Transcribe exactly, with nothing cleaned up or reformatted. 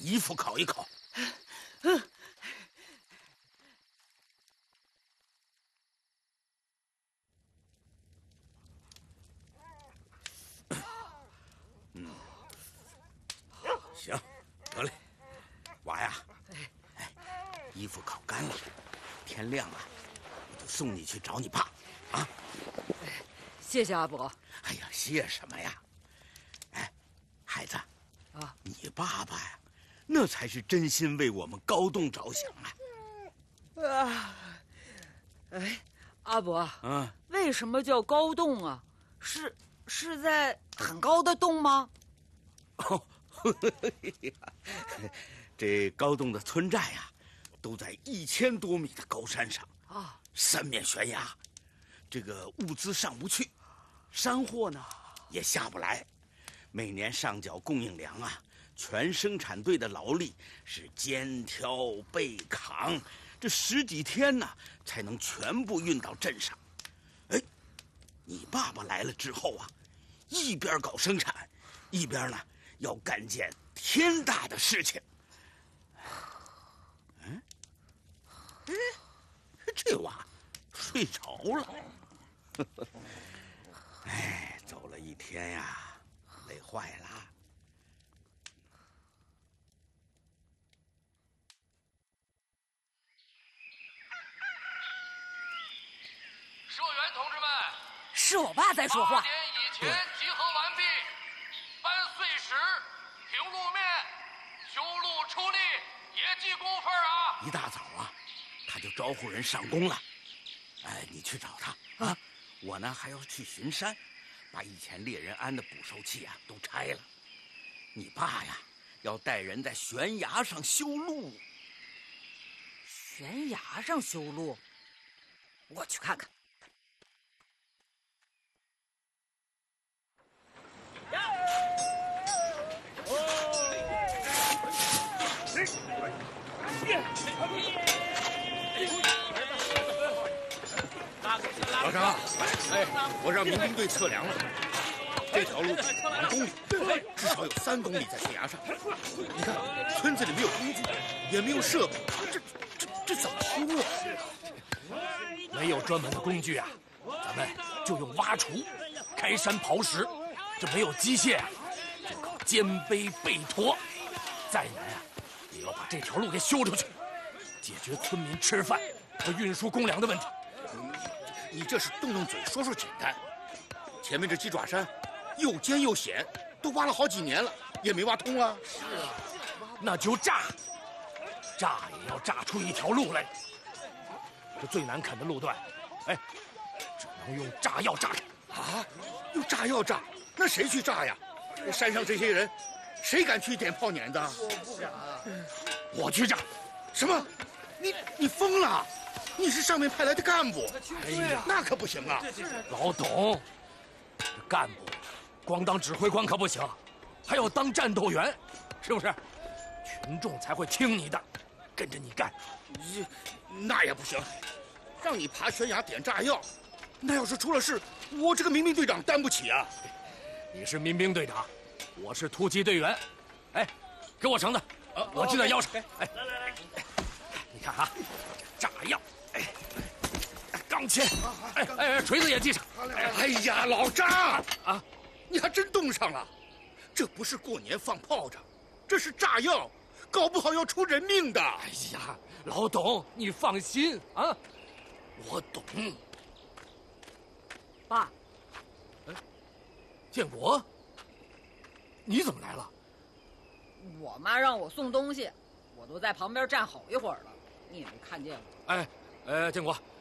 衣服烤一烤。 嗯。 嗯，行，得嘞，娃呀，哎，衣服烤干了，天亮了，我就送你去找你爸，啊。 谢谢阿伯。 哎呀，谢什么呀？哎，孩子， 啊， 你爸爸呀，那才是真心为我们高栋着想啊！ 啊，哎，阿伯， 嗯， 为什么叫高栋啊？是是在很高的洞吗？ 哦，这高栋的村寨呀，都在一千多米的高山上啊， 三面悬崖，这个物资上不去，山货呢也下不来，每年上缴供应粮啊，全生产队的劳力是肩挑背扛，这十几天呢才能全部运到镇上。哎，你爸爸来了之后啊，一边搞生产，一边呢要干件天大的事情。嗯，哎，这娃睡着了。哎，走了一天呀，累坏了。 社员同志们， 是我爸在说话。 八点以前集合完毕，搬碎石、平路面、修路出力，别记工分啊！ 一大早啊，他就招呼人上工了。哎，你去找他啊！啊我呢还要去巡山，把以前猎人安的捕兽器啊都拆了。你爸呀，要带人在悬崖上修路。 悬崖上修路，我去看看。 老张，哎，我让民兵队测量了，这条路两公里，至少有三公里在悬崖上。你看，村子里没有工具，也没有设备，这这这怎么修啊？ 没有专门的工具啊，咱们就用挖锄、开山刨石。这没有机械啊，就靠肩背背驮。再难啊，也要把这条路给修出去，解决村民吃饭和运输公粮的问题。 你这是动动嘴说说简单，前面这鸡爪山又尖又险，都挖了好几年了，也没挖通啊。 是啊，那就炸，炸也要炸出一条路来。这最难啃的路段，哎，只能用炸药炸开。 啊，用炸药炸？那谁去炸呀？山上这些人，谁敢去点炮碾子？ 我不敢，我去炸。 什么？你你疯了？你是上面派来的干部， 哎呀， 那可不行啊！ 老董，这干部光当指挥官可不行，还要当战斗员，是不是？群众才会听你的，跟着你干。 你那也不行，让你爬悬崖点炸药，那要是出了事，我这个民兵队长担不起啊！ 你是民兵队长，我是突击队员。哎，给我绳子， 啊、 我系在腰上。哎，来来来，你看啊，炸药。哎，钢钎，哎哎，锤子也系上。 哎呀，老张啊，你还真冻上了。这不是过年放炮仗，这是炸药，搞不好要出人命的。 哎呀，老董，你放心啊，我懂。 爸， 哎，建国，你怎么来了？ 我妈让我送东西，我都在旁边站好一会儿了，你也没看见我。 哎。呃，建国，